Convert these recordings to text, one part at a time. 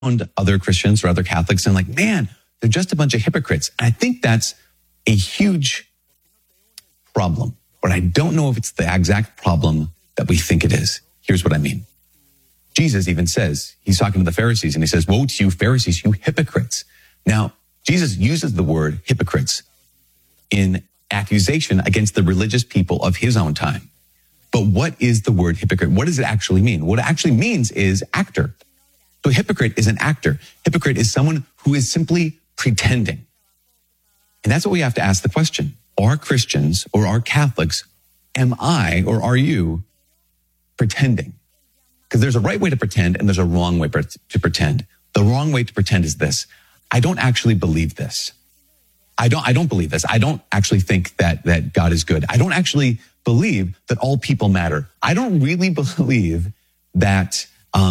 other Christians or other Catholics and like, man, they're just a bunch of hypocrites. And I think that's a huge problem, but I don't know if it's the exact problem that we think it is. Here's what I mean. Jesus even says, he's talking to the Pharisees and he says, woe to you Pharisees, you hypocrites. Now, Jesus uses the word hypocrites in accusation against the religious people of his own time. But what is the word hypocrite? What does it actually mean? What it actually means is actor. So a hypocrite is an actor. Hypocrite is someone who is simply pretending. And that's what we have to ask the question. Are Christians or are Catholics, am I or are you pretending? Because there's a right way to pretend and there's a wrong way to pretend. The wrong way to pretend is this. I don't actually believe this. I don't believe this. I don't actually think that God is good. I don't actually believe that all people matter. I don't really believe that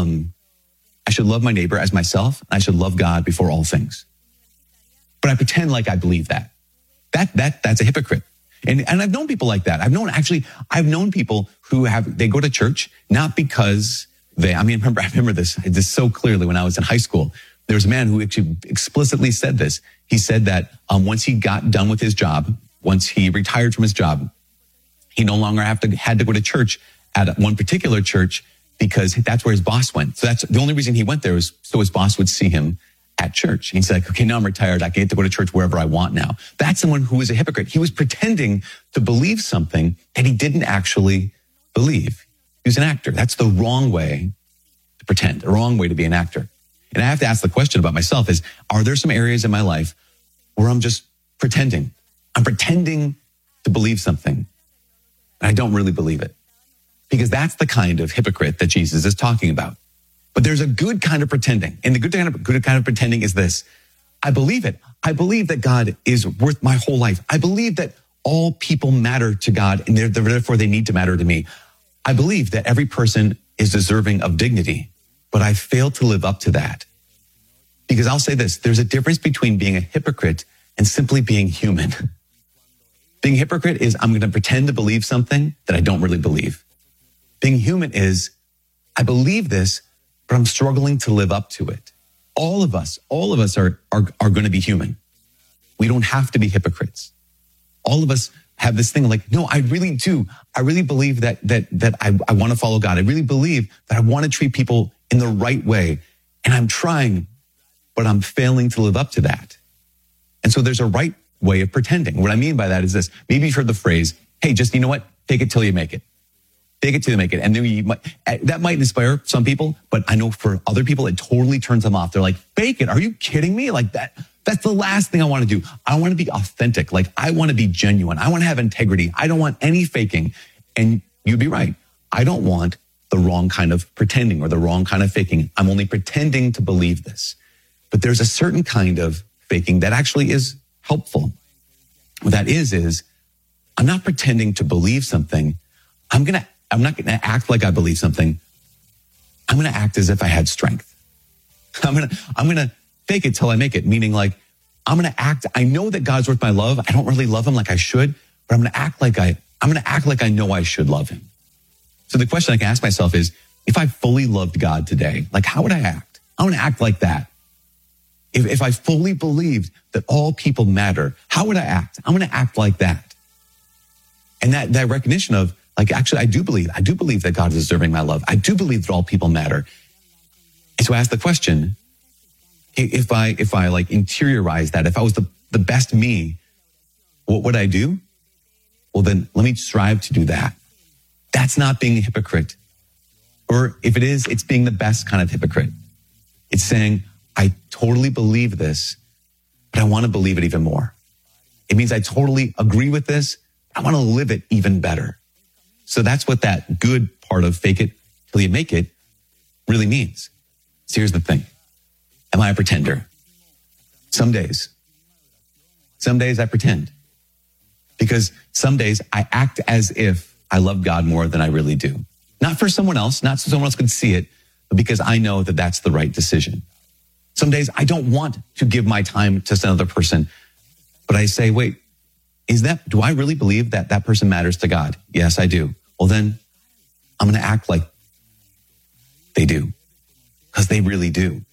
I should love my neighbor as myself. And I should love God before all things. But I pretend like I believe that. That's a hypocrite. And I've known people like that. I've known people who they go to church not because I remember this so clearly when I was in high school. There was a man who actually explicitly said this. He said that once he got done with his job, once he retired from his job, he no longer had to go to church at one particular church because that's where his boss went. So that's the only reason he went there was so his boss would see him at church. And he's like, okay, now I'm retired. I get to go to church wherever I want now. That's someone who is a hypocrite. He was pretending to believe something that he didn't actually believe. He was an actor. That's the wrong way to pretend, the wrong way to be an actor. And I have to ask the question about myself is, are there some areas in my life where I'm just pretending? I'm pretending to believe something, and I don't really believe it. Because that's the kind of hypocrite that Jesus is talking about. But there's a good kind of pretending. And the good kind of pretending is this. I believe it. I believe that God is worth my whole life. I believe that all people matter to God and therefore they need to matter to me. I believe that every person is deserving of dignity, but I fail to live up to that. Because I'll say this, there's a difference between being a hypocrite and simply being human. Being a hypocrite is I'm going to pretend to believe something that I don't really believe. Being human is I believe this, but I'm struggling to live up to it. All of us are going to be human. We don't have to be hypocrites. All of us have this thing like, no, I really do. I really believe that I want to follow God. I really believe that I want to treat people in the right way. And I'm trying, but I'm failing to live up to that. And so there's a right way of pretending. What I mean by that is this. Maybe you've heard the phrase, hey, just, you know what? Fake it till you make it. Fake it till you make it. And then that might inspire some people, but I know for other people, it totally turns them off. They're like, fake it. Are you kidding me? Like that's the last thing I want to do. I want to be authentic. Like I want to be genuine. I want to have integrity. I don't want any faking. And you'd be right. I don't want the wrong kind of pretending or the wrong kind of faking. I'm only pretending to believe this. But there's a certain kind of faking that actually is helpful. What that is I'm not pretending to believe something. I'm not going to act like I believe something. I'm going to act as if I had strength. I'm going to fake it till I make it. Meaning like, I'm going to act. I know that God's worth my love. I don't really love him like I should, but I'm going to act like I know I should love him. So the question I can ask myself is, if I fully loved God today, like how would I act? I want to act like that. If I fully believed that all people matter, how would I act? I'm going to act like that. And that recognition of, like, actually, I do believe that God is deserving my love. I do believe that all people matter. And so I ask the question, if I like interiorize that, if I was the best me, what would I do? Well, then let me strive to do that. That's not being a hypocrite. Or if it is, it's being the best kind of hypocrite. It's saying, I totally believe this, but I want to believe it even more. It means I totally agree with this. I want to live it even better. So that's what that good part of fake it till you make it really means. So here's the thing. Am I a pretender? Some days I pretend. Because some days I act as if I love God more than I really do. Not for someone else, not so someone else could see it, but because I know that that's the right decision. Some days I don't want to give my time to another person, but I say, wait, do I really believe that that person matters to God? Yes, I do. Well, then I'm going to act like they do, because they really do.